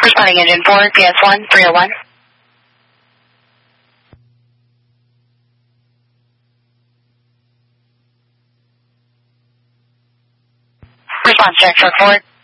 Responding engine 4, PS1, 301. Response check for 4.